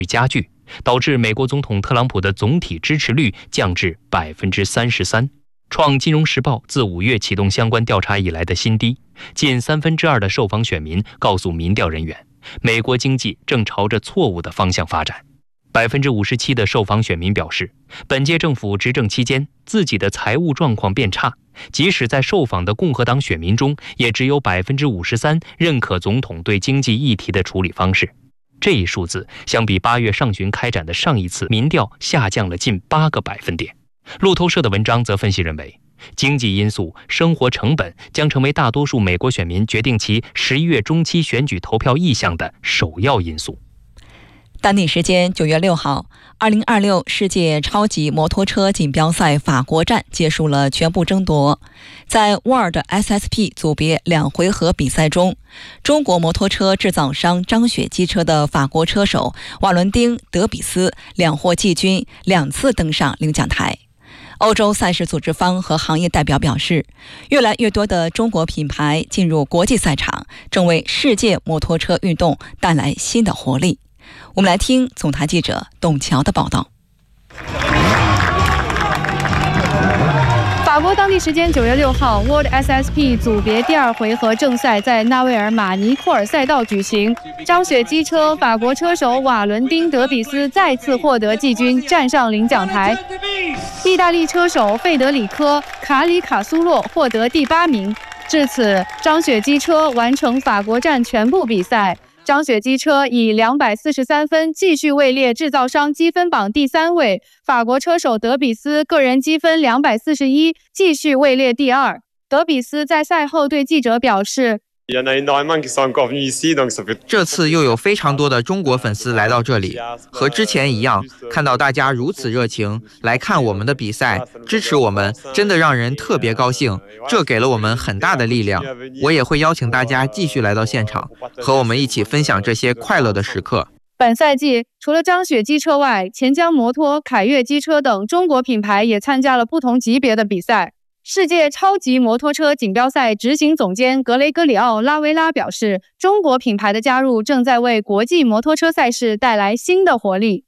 加剧，导致美国总统特朗普的总体支持率降至 33%， 创《金融时报》自5月启动相关调查以来的新低。近2/3的受访选民告诉民调人员，美国经济正朝着错误的方向发展。57%的受访选民表示，本届政府执政期间自己的财务状况变差，即使在受访的共和党选民中，也只有 53% 认可总统对经济议题的处理方式。这一数字相比8月上旬开展的上一次民调下降了近8个百分点。路透社的文章则分析认为，经济因素、生活成本将成为大多数美国选民决定其11月中期选举投票意向的首要因素。 当地时间9月6号，2026世界超级摩托车锦标赛法国站结束了全部争夺。在 World SSP 组别2回合比赛中，中国摩托车制造商张雪机车的法国车手瓦伦丁·德比斯2获季军，2次登上领奖台。欧洲赛事组织方和行业代表表示，越来越多的中国品牌进入国际赛场，正为世界摩托车运动带来新的活力。我们来听总台记者董桥的报道。 法国当地时间9月6号 ，World SSP 组别第2回合正赛在纳维尔马尼库尔赛道举行。张雪机车法国车手瓦伦丁·德比斯再次获得季军，站上领奖台。意大利车手费德里科·卡里卡苏洛获得第8名。至此，张雪机车完成法国站全部比赛。张雪机车以243分继续位列制造商积分榜第3位，法国车手德比斯个人积分241，继续位列第2。德比斯在赛后对记者表示， 这次又有非常多的中国粉丝来到这里，和之前一样，看到大家如此热情来看我们的比赛，支持我们，真的让人特别高兴，这给了我们很大的力量。我也会邀请大家继续来到现场，和我们一起分享这些快乐的时刻。 本赛季除了张雪机车外，钱江摩托、凯越机车等中国品牌也参加了不同级别的比赛。世界超级摩托车锦标赛执行总监格雷戈里奥·拉维拉表示，中国品牌的加入正在为国际摩托车赛事带来新的活力。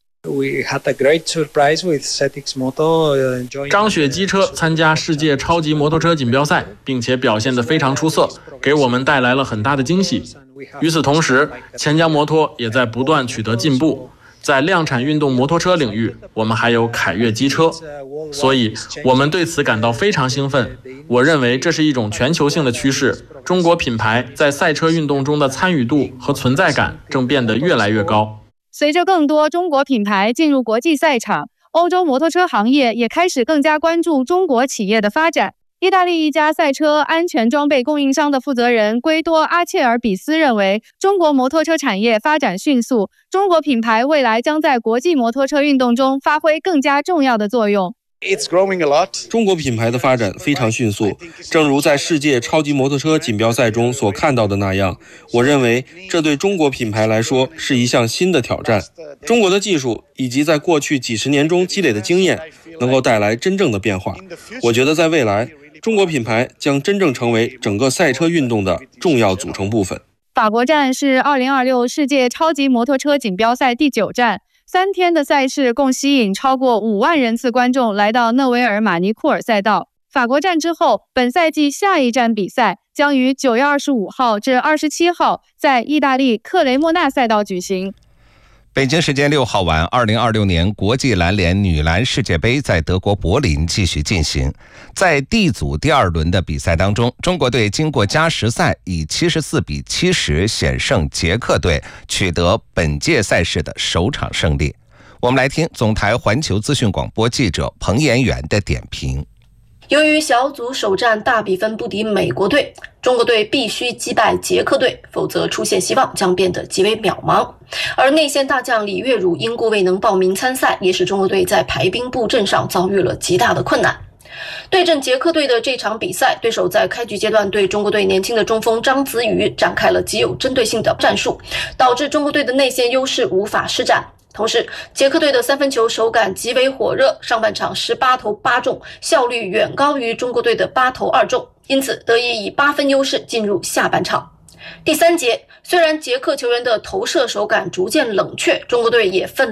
张雪机车参加世界超级摩托车锦标赛，并且表现得非常出色，给我们带来了很大的惊喜。与此同时，钱江摩托也在不断取得进步。在量产运动摩托车领域，我们还有凯越机车，所以我们对此感到非常兴奋。我认为这是一种全球性的趋势，中国品牌在赛车运动中的参与度和存在感正变得越来越高。 随着更多中国品牌进入国际赛场，欧洲摩托车行业也开始更加关注中国企业的发展。意大利一家赛车安全装备供应商的负责人圭多·阿切尔比斯认为，中国摩托车产业发展迅速，中国品牌未来将在国际摩托车运动中发挥更加重要的作用。 中国品牌的发展非常迅速，正如在世界超级摩托车锦标赛中所看到的那样，我认为这对中国品牌来说是一项新的挑战。中国的技术以及在过去几十年中积累的经验能够带来真正的变化。我觉得在未来，中国品牌将真正成为整个赛车运动的重要组成部分。 法国站是2026世界超级摩托车锦标赛第9站，3天的赛事共吸引超过5万人次观众来到讷维尔马尼库尔赛道。法国站之后，本赛季下一站比赛将于9月25号至27号在意大利克雷莫纳赛道举行。 北京时间6号晚，2026年国际篮联女篮世界杯在德国柏林继续进行。在 D 组第2轮的比赛当中，中国队经过加时赛以74-70险胜捷克队，取得本届赛事的首场胜利。我们来听总台环球资讯广播记者彭延元的点评。 由于小组首战大比分不敌美国队，中国队必须击败捷克队，否则出线希望将变得极为渺茫。而内线大将李月汝因故未能报名参赛，也使中国队在排兵布阵上遭遇了极大的困难。对阵捷克队的这场比赛，对手在开局阶段对中国队年轻的中锋张子宇展开了极有针对性的战术，导致中国队的内线优势无法施展。同时，捷克队的三分球手感极为火热，上半场18投8中，效率远高于中国队的8投2中，因此得以8分优势进入下半场。 第3节，虽然捷克球员的投射手感逐渐冷却，中国队也奋